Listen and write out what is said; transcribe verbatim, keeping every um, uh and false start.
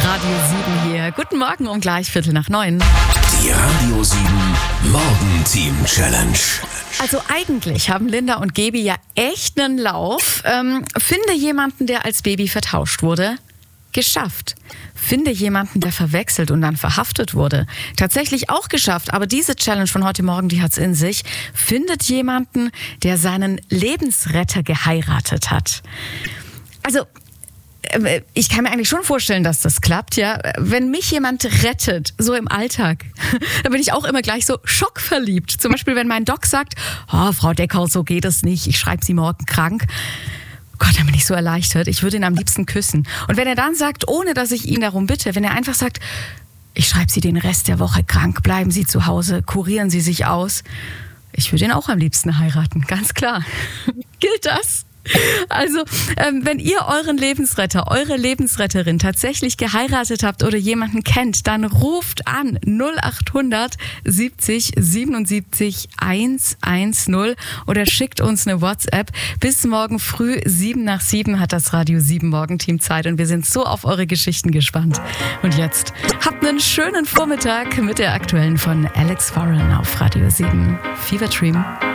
Radio sieben hier. Guten Morgen um gleich Viertel nach neun. Die Radio sieben Morgenteam Challenge. Also eigentlich haben Linda und Gebi ja echt einen Lauf. Ähm, finde jemanden, der als Baby vertauscht wurde. Geschafft. Finde jemanden, der verwechselt und dann verhaftet wurde. Tatsächlich auch geschafft, aber diese Challenge von heute Morgen, die hat's in sich. Findet jemanden, der seinen Lebensretter geheiratet hat. Also, ich kann mir eigentlich schon vorstellen, dass das klappt, ja. Wenn mich jemand rettet, so im Alltag, dann bin ich auch immer gleich so schockverliebt. Zum Beispiel, wenn mein Doc sagt, oh, Frau Deckhaus, so geht es nicht, ich schreibe Sie morgen krank. Gott, dann bin ich so erleichtert. Ich würde ihn am liebsten küssen. Und wenn er dann sagt, ohne dass ich ihn darum bitte, wenn er einfach sagt, ich schreibe Sie den Rest der Woche krank, bleiben Sie zu Hause, kurieren Sie sich aus. Ich würde ihn auch am liebsten heiraten, ganz klar. Gilt das? Also, ähm, wenn ihr euren Lebensretter, eure Lebensretterin tatsächlich geheiratet habt oder jemanden kennt, dann ruft an null acht hundert siebzig siebenundsiebzig hundertzehn oder schickt uns eine WhatsApp. Bis morgen früh sieben nach sieben hat das Radio sieben Morgenteam Zeit und wir sind so auf eure Geschichten gespannt. Und jetzt habt einen schönen Vormittag mit der aktuellen von Alex Warren auf Radio sieben. Fever Dream.